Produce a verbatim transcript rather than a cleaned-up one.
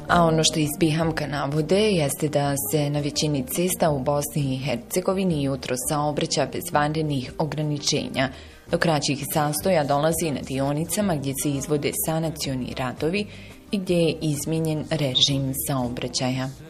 A ono što iz Bihamka navode jeste da se na većini cesta u Bosni i Hercegovini jutro saobraća bez vanrednih ograničenja. Do kraćih zastoja dolazi na dionicama gdje se izvode sanacioni radovi i gdje je izmijenjen režim saobraćaja.